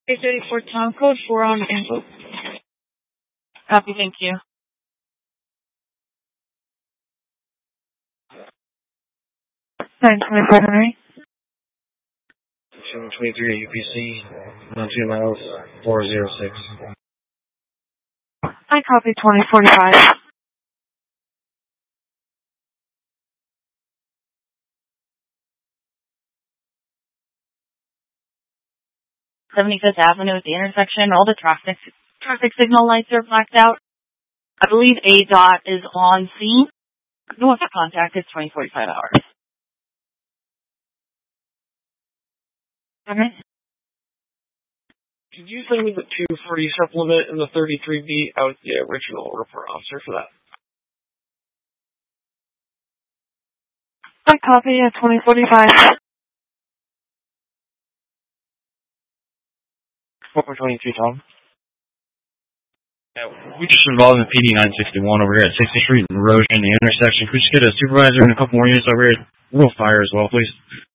834 Tom Code 4 on info. Copy, thank you. Thanks, Mr. Henry. 723 UPC, 12 miles, 406. I copy 2045. '75th Avenue at the intersection. All the traffic signal lights are blacked out. I believe ADOT is on scene. No one's contacted 2045 hours. Okay. Could you send me the 240 supplement and the 33B out the original report officer for that? I copy at 2045. 423, Tom. Yeah, we just involved in PD 961 over here at 60th Street and Erosion, the intersection. Could we just get a supervisor and a couple more units over here? A little fire as well, please.